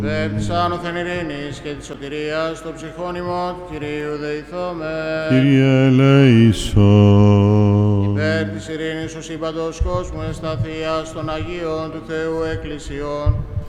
Υπέρ της άνωθεν ειρήνης και της σωτηρίας των ψυχών ημών του Κυρίου δεηθώμεν. Κύριε ελέησον. Υπέρ της ειρήνης ο σύμπαντος κόσμου εσταθείας των Αγίων του Θεού Εκκλησιών